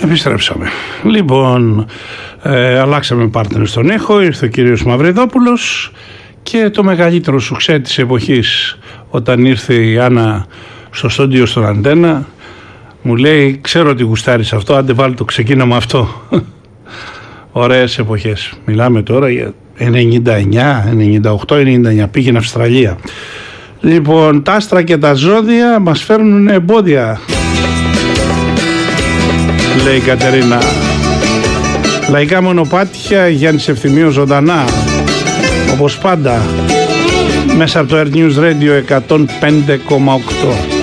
Επιστρέψαμε. Λοιπόν, αλλάξαμε partner στον ήχο, ήρθε ο κύριος Μαυριδόπουλος και το μεγαλύτερο σουξέ της εποχής, όταν ήρθε η Άννα στο στούντιο στον Αντένα, μου λέει, ξέρω ότι γουστάρεις αυτό, άντε βάλει το ξεκίνημα αυτό. Ωραίες εποχές. Μιλάμε τώρα για 99, 98, 99, πήγαινε Αυστραλία. Λοιπόν, τα άστρα και τα ζώδια μας φέρνουν εμπόδια, λέει η Κατερίνα. Λαϊκά μονοπάτια, Γιάννης Ευθυμίου ζωντανά, όπως πάντα, μέσα από το Air News Radio 105,8.